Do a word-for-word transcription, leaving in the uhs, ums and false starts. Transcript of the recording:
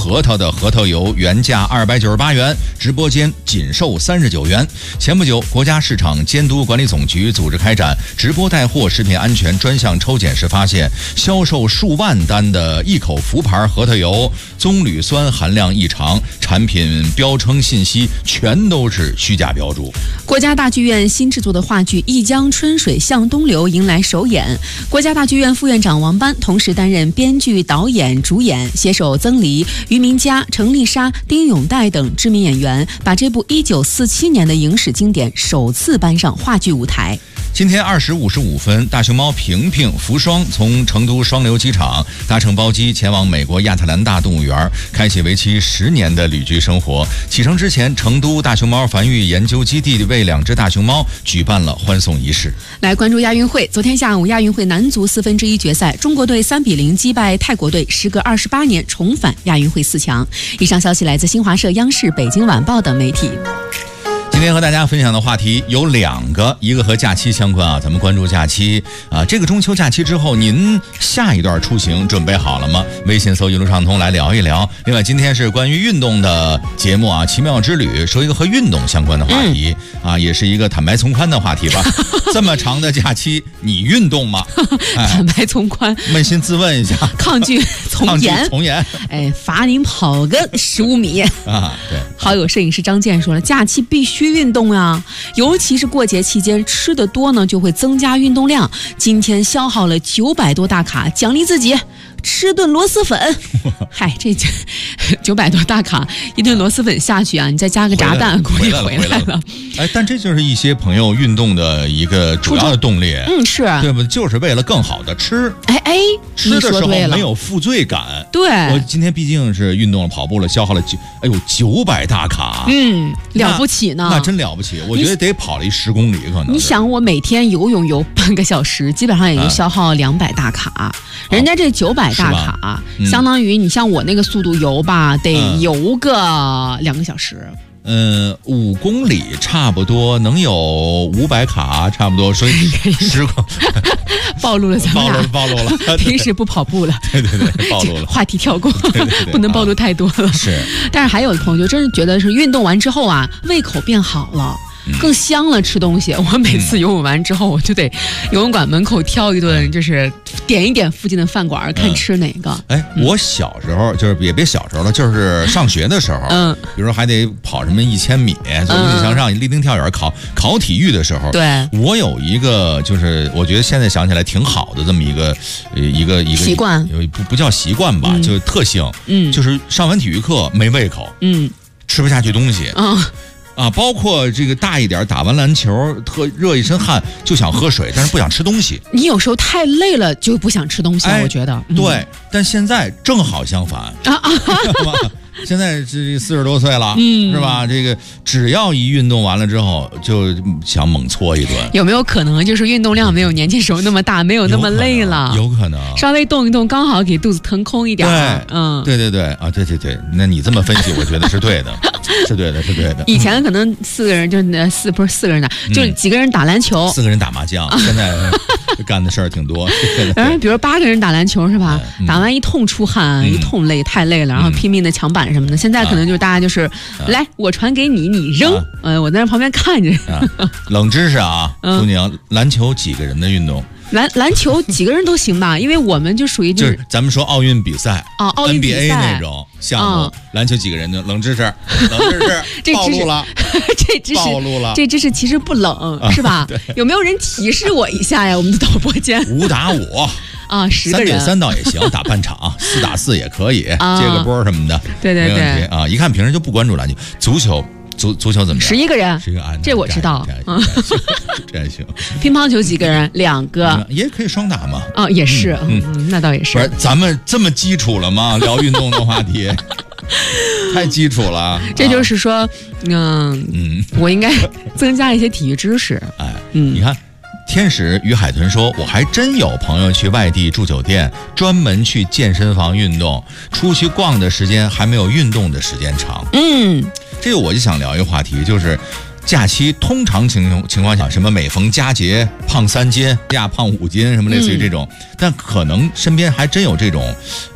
核桃的核桃油原价二百九十八元，直播间仅售三十九元。前不久，国家市场监督管理总局组织开展直播带货食品安全专项抽检时发现，销售数万单的一口福牌核桃油棕榈酸含量异常，产品标称信息全都是虚假标注。 国家大剧院新制作的话剧《一江春水向东流》迎来首演，国家大剧院副院长王班同时担任编剧、导演、主演，携手曾黎、于明佳、程丽莎、丁永岱等知名演员，把这部一九四七年的影史经典首次搬上话剧舞台。 今天二时五十五分，大熊猫平平、福双从成都双流机场搭乘包机前往美国亚特兰大动物园，开启为期十年的旅居生活。启程之前，成都大熊猫繁育研究基地为两只大熊猫举办了欢送仪式。 来关注亚运会，昨天下午亚运会男足四分之一决赛，中国队三比零击败泰国队，时隔二十八年重返亚运会四强。以上消息来自新华社、央视、北京晚报等媒体。 今天和大家分享的话题有两个，一个和假期相关啊，咱们关注假期啊。这个中秋假期之后，您下一段出行准备好了吗？微信搜一路畅通来聊一聊。另外，今天是关于运动的节目啊，奇妙之旅，说一个和运动相关的话题、嗯、啊，也是一个坦白从宽的话题吧。这么长的假期，你运动吗？ 哎、坦白从宽， 扪心自问一下， 抗拒从严， 抗拒从严。 哎，罚您跑个十五米啊！对， 好友摄影师张健说了，假期必须运动啊，尤其是过节期间，吃的多呢就会增加运动量。今天消耗了九百多大卡，奖励自己吃顿螺蛳粉。嗨，这九百多大卡，一顿螺蛳粉下去啊，你再加个炸弹，估计回来了。 哎，但这就是一些朋友运动的一个主要的动力。 嗯，是， 对吧？就是为了更好的吃。 哎哎， 吃的时候没有负罪感。 对， 我今天毕竟是运动了，跑步了，消耗了九，哎呦，九百大卡。 嗯，了不起呢。 那, 那真了不起，我觉得得跑了一十公里可能。 你想，我每天游泳游半个小时，基本上也就消耗两百大卡。啊、人家这九百大卡、啊嗯，相当于你像我那个速度游吧，得游个两个小时。 嗯，五公里差不多能有五百卡，差不多，所以十公暴露了咱们俩， 暴露了，暴露了， 平时不跑步了， 对对对，暴露了， 话题跳过， 对对对， 不能暴露太多了。 是， 但是还有的朋友就真是觉得是运动完之后啊，胃口变好了。更香了，吃东西。我每次游泳完之后，我就得游泳馆门口挑一顿，就是点一点附近的饭馆，看吃哪个。 哎、嗯，我小时候就是也别小时候了，就是上学的时候，嗯，比如说还得跑什么一千米，做引体向上、立定跳远，考考体育的时候， 对， 我有一个就是我觉得现在想起来挺好的这么一个一个一个习惯， 不不叫习惯吧，嗯、就是特性， 嗯， 就是上完体育课没胃口， 嗯， 吃不下去东西， 嗯。 啊，包括这个大一点，打完篮球，特热一身汗，就想喝水，但是不想吃东西。 你有时候太累了，就不想吃东西、哎、我觉得、 嗯。对，但现在正好相反啊啊！现在这四十多岁了，嗯，是吧？这个只要一运动完了之后，就想猛搓一顿。 有没有可能就是运动量没有年轻时候那么大，没有那么累了？ 有可能， 稍微动一动，刚好给肚子腾空一点。 对， 嗯， 对对对啊，对对对，那你这么分析，我觉得是对的，是对的，是对的。 以前可能四个人就四不是四个人打，就是几个人打篮球， 四个人打麻将。现在干的事儿挺多。 嗯，比如八个人打篮球是吧？ 嗯、 打完一通出汗，嗯、一通累，太累了，然后拼命的抢板什么的。现在可能就是大家就是、啊、来，我传给你，你扔，嗯、啊呃，我在那旁边看着。 啊、冷知识啊，苏宁、嗯，篮球几个人的运动？ 篮篮球几个人都行吧，因为我们就属于、 就是、就是咱们说奥运比赛啊，奥运比赛 N B A 那种项目，啊、篮球几个人的冷知识，冷知识， 这暴露了， 这知识暴露了， 这知识其实不冷，啊、是吧？有没有人提示我一下呀？我们的导播间五打五啊，十个人， 三点三倒也行，打半场，四打四也可以， 啊、 接个波什么的， 对对对， 没问题啊！一看平时就不关注篮球，足球。足足球怎么样？ 十一个人， 十一个啊， 这我知道。 嗯，这还行。 乒乓球几个人？两个， 嗯、也可以双打嘛。 啊、哦，也是，嗯，嗯那倒也是。 不是，咱们这么基础了吗？聊运动的话题，太基础了。 这就是说，嗯嗯，我应该增加一些体育知识。 哎，嗯，你看。天使与海豚说，我还真有朋友去外地住酒店，专门去健身房运动，出去逛的时间还没有运动的时间长。 嗯， 这个我就想聊一个话题，就是假期通常情情况下，什么每逢佳节胖三斤，亚胖五斤，什么类似于这种、嗯、但可能身边还真有这种